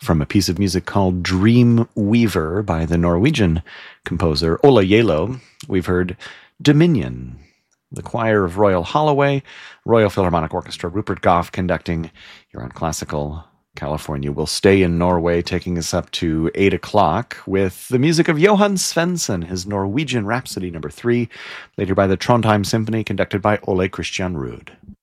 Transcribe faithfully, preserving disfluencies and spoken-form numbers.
from a piece of music called Dream Weaver by the Norwegian composer Ola Yelo, we've heard Dominion, the choir of Royal Holloway, Royal Philharmonic Orchestra, Rupert Goff conducting. You're on Classical California. We'll stay in Norway, taking us up to eight o'clock with the music of Johan Svensson, his Norwegian Rhapsody number three, later by the Trondheim Symphony, conducted by Ole Christian Ruud.